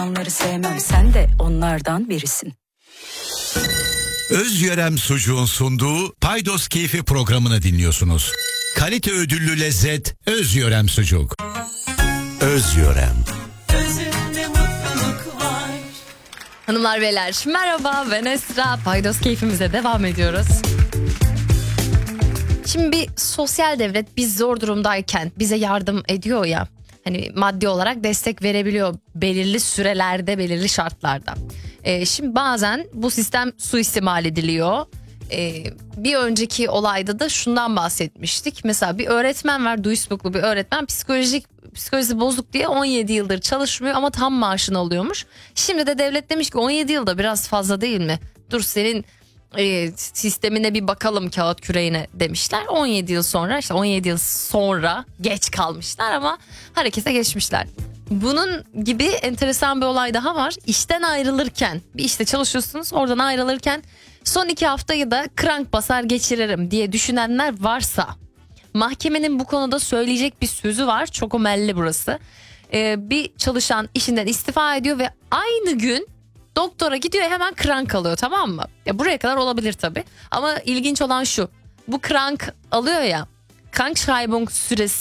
Onları sevmem, sen de onlardan birisin. Özyörem Sucuğun sunduğu Paydos Keyfi programını dinliyorsunuz. Kalite ödüllü lezzet Özyörem Sucuk. Özyörem. Özünde mutluluk var. Hanımlar beyler merhaba, ben Esra. Paydos keyfimize devam ediyoruz. Şimdi bir sosyal devlet biz zor durumdayken bize yardım ediyor ya. Hani maddi olarak destek verebiliyor belirli sürelerde, belirli şartlarda. Şimdi bazen bu sistem suistimal ediliyor. Bir önceki olayda da şundan bahsetmiştik. Mesela bir öğretmen var, Duisburglu bir öğretmen, psikolojisi bozuk diye 17 yıldır çalışmıyor ama tam maaşını alıyormuş. Şimdi de devlet demiş ki 17 yılda biraz fazla değil mi? Dur senin sistemine bir bakalım, kağıt küreğine demişler. 17 yıl sonra, işte 17 yıl sonra geç kalmışlar ama harekete geçmişler. Bunun gibi enteresan bir olay daha var. İşten ayrılırken, bir işte çalışıyorsunuz, oradan ayrılırken son 2 haftayı da krank basar geçiririm diye düşünenler varsa, mahkemenin bu konuda söyleyecek bir sözü var. Çok omelli burası. Bir çalışan işinden istifa ediyor ve aynı gün doktora gidiyor, hemen krank alıyor, tamam mı? Ya buraya kadar olabilir tabii. Ama ilginç olan şu. Bu krank alıyor ya, Krankschreibung süresi